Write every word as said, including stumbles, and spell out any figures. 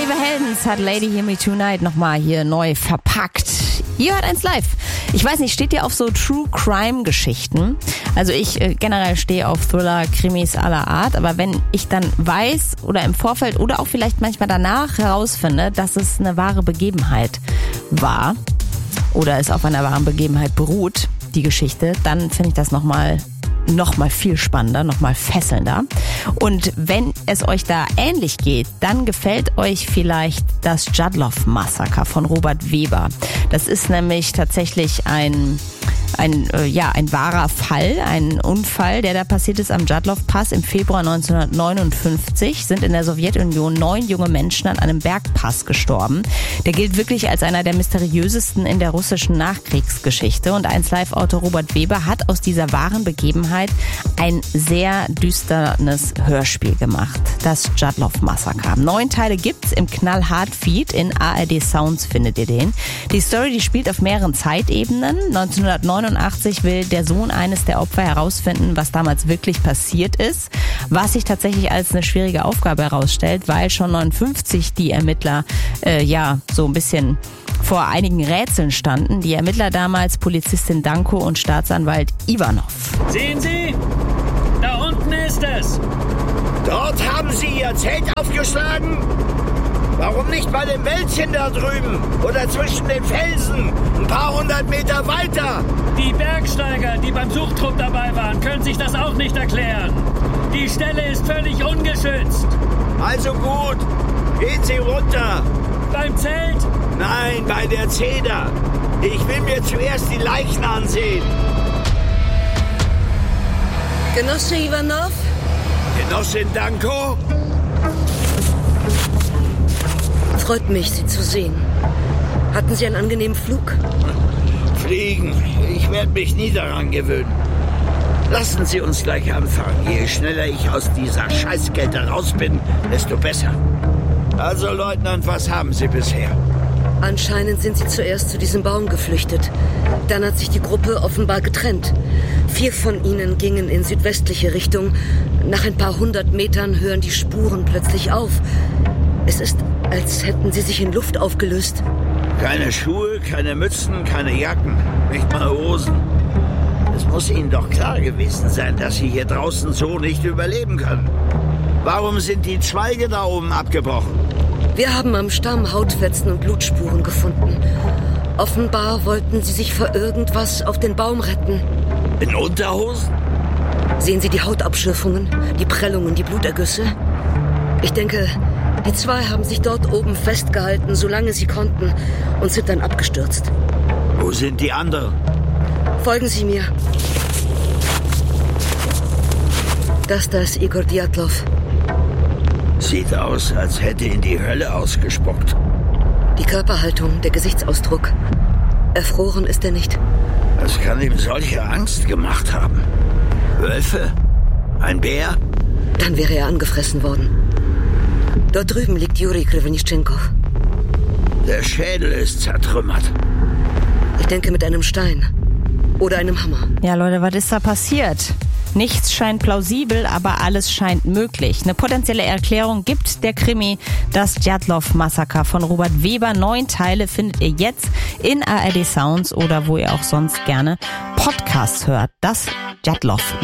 Oliver Heldens hat Lady Hear Me Tonight nochmal hier neu verpackt. Ihr hört eins live. Ich weiß nicht, steht ihr auf so True-Crime-Geschichten? Also ich äh, generell stehe auf Thriller, Krimis aller Art, aber wenn ich dann weiß oder im Vorfeld oder auch vielleicht manchmal danach herausfinde, dass es eine wahre Begebenheit war oder es auf einer wahren Begebenheit beruht, die Geschichte, dann finde ich das nochmal noch mal viel spannender, noch mal fesselnder. Und wenn es euch da ähnlich geht, dann gefällt euch vielleicht das Djatlov-Massaker von Robert Weber. Das ist nämlich tatsächlich ein Ein, äh, ja, ein wahrer Fall, ein Unfall, der da passiert ist am Djatlov-Pass im Februar neunzehnhundertneunundfünfzig, sind in der Sowjetunion neun junge Menschen an einem Bergpass gestorben. Der gilt wirklich als einer der mysteriösesten in der russischen Nachkriegsgeschichte und eins Live-Autor Robert Weber hat aus dieser wahren Begebenheit ein sehr düsternes Hörspiel gemacht. Das Djatlov-Massaker. Neun Teile gibt's im Knallhart-Feed, in A R D Sounds findet ihr den. Die Story, die spielt auf mehreren Zeitebenen. neunzehnhundertneunundachtzig will der Sohn eines der Opfer herausfinden, was damals wirklich passiert ist, was sich tatsächlich als eine schwierige Aufgabe herausstellt, weil schon neunundfünfzig die Ermittler äh, ja so ein bisschen vor einigen Rätseln standen. Die Ermittler damals, Polizistin Danko und Staatsanwalt Ivanov. Sehen Sie? Da unten ist es. Dort haben Sie Ihr Zelt aufgeschlagen? Warum nicht bei dem Wäldchen da drüben oder zwischen den Felsen, ein paar hundert Meter weiter? Die Bergsteiger, die beim Suchtrupp dabei waren, können sich das auch nicht erklären. Die Stelle ist völlig ungeschützt. Also gut, gehen Sie runter. Beim Zelt? Nein, bei der Zeder. Ich will mir zuerst die Leichen ansehen. Genosse Ivanov? Genossin Danko? Freut mich, Sie zu sehen. Hatten Sie einen angenehmen Flug? Fliegen. Ich werde mich nie daran gewöhnen. Lassen Sie uns gleich anfangen. Je schneller ich aus dieser Scheißkälte raus bin, desto besser. Also, Leutnant, was haben Sie bisher? Anscheinend sind Sie zuerst zu diesem Baum geflüchtet. Dann hat sich die Gruppe offenbar getrennt. Vier von ihnen gingen in südwestliche Richtung. Nach ein paar hundert Metern hören die Spuren plötzlich auf. Es ist, als hätten sie sich in Luft aufgelöst. Keine Schuhe, keine Mützen, keine Jacken, nicht mal Hosen. Es muss Ihnen doch klar gewesen sein, dass Sie hier draußen so nicht überleben können. Warum sind die Zweige da oben abgebrochen? Wir haben am Stamm Hautfetzen und Blutspuren gefunden. Offenbar wollten sie sich vor irgendwas auf den Baum retten. In Unterhosen? Sehen Sie die Hautabschürfungen, die Prellungen, die Blutergüsse? Ich denke, die zwei haben sich dort oben festgehalten, solange sie konnten, und sind dann abgestürzt. Wo sind die anderen? Folgen Sie mir. Das da ist Igor Djatlov. Sieht aus, als hätte ihn die Hölle ausgespuckt. Die Körperhaltung, der Gesichtsausdruck. Erfroren ist er nicht. Das kann ihm solche Angst gemacht haben. Wölfe? Ein Bär? Dann wäre er angefressen worden. Dort drüben liegt Juri Krivenischenkow. Der Schädel ist zertrümmert. Ich denke mit einem Stein. Oder einem Hammer. Ja, Leute, was ist da passiert? Nichts scheint plausibel, aber alles scheint möglich. Eine potenzielle Erklärung gibt der Krimi Das Djatlov-Massaker von Robert Weber. Neun Teile findet ihr jetzt in A R D Sounds oder wo ihr auch sonst gerne Podcasts hört. Das Djatlov-Massaker.